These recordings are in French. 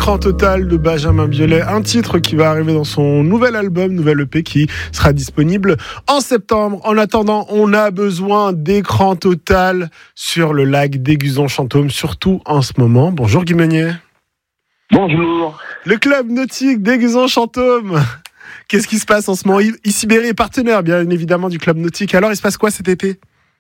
Écran total de Benjamin Biolay, un titre qui va arriver dans son nouvel album, nouvel EP qui sera disponible en septembre. En attendant, on a besoin d'écran total sur le lac d'Aiguzon-Chantôme, surtout en ce moment. Bonjour Guy Meunier. Bonjour. Le club nautique d'Aiguzon-Chantôme. Qu'est-ce qui se passe en ce moment? Issy-Berry est partenaire, bien évidemment, du club nautique. Alors, il se passe quoi cet été?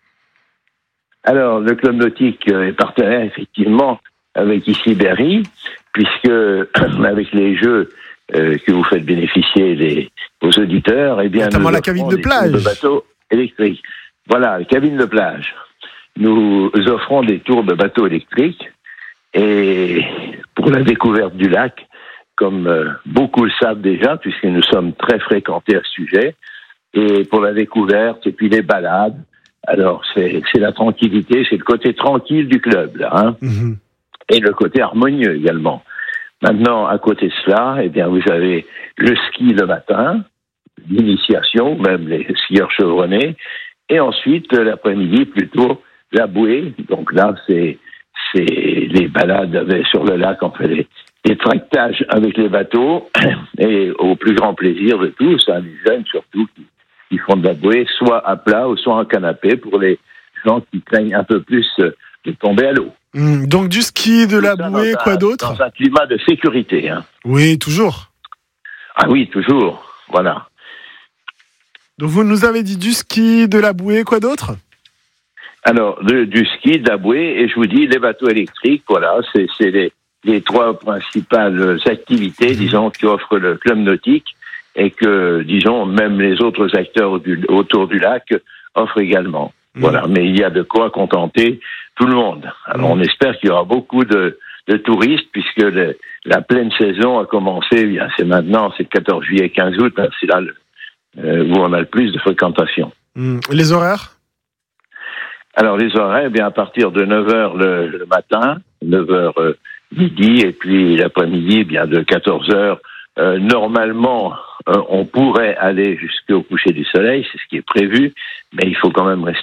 Alors, le club nautique est partenaire, effectivement, avec Issy-Berry, puisque avec les jeux que vous faites bénéficier aux auditeurs, eh bien, notamment la cabine de plage, de bateaux électriques. Voilà, la cabine de plage. Nous offrons des tours de bateaux électriques, et pour la découverte du lac, comme beaucoup le savent déjà, puisque nous sommes très fréquentés à ce sujet, et pour la découverte, et puis les balades. Alors, c'est la tranquillité, c'est le côté tranquille du club, là, hein. Mm-hmm. Et le côté harmonieux également. Maintenant, à côté de cela, eh bien, vous avez le ski le matin, l'initiation, même les skieurs chevronnés, et ensuite, l'après-midi, plutôt, la bouée. Donc là, c'est les balades sur le lac, on fait les tractages avec les bateaux, et au plus grand plaisir de tous, hein, les jeunes surtout, qui font de la bouée, soit à plat ou soit en canapé, pour les gens qui craignent un peu plus de tomber à l'eau. Donc du ski, de la bouée, quoi d'autre? Dans un climat de sécurité. Hein. Oui, toujours. Ah oui, toujours, voilà. Donc vous nous avez dit du ski, de la bouée, quoi d'autre? Alors, du ski, de la bouée, et je vous dis, les bateaux électriques, voilà, c'est les trois principales activités, disons, qu'offre le club nautique, et que, disons, même les autres acteurs autour du lac offrent également. Voilà, mais il y a de quoi contenter tout le monde. Alors, on espère qu'il y aura beaucoup de touristes, puisque la pleine saison a commencé, bien, c'est maintenant, c'est le 14 juillet, 15 août, hein, c'est là où on a le plus de fréquentation. Les horaires? Alors, les horaires, eh bien, à partir de 9h le matin, 9h midi, et puis l'après-midi, eh bien, de 14h, normalement, on pourrait aller jusqu'au coucher du soleil, c'est ce qui est prévu, mais il faut quand même rester